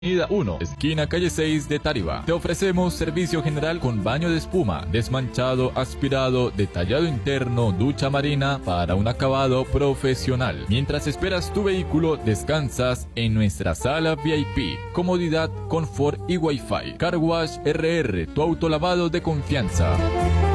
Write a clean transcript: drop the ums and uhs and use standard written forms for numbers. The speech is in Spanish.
Avenida 1, esquina calle 6 de Tariba. Te ofrecemos servicio general con baño de espuma, desmanchado, aspirado, detallado interno, ducha marina para un acabado profesional. Mientras esperas tu vehículo, descansas en nuestra sala VIP. Comodidad, confort y Wi-Fi. Car Wash RR, tu autolavado de confianza.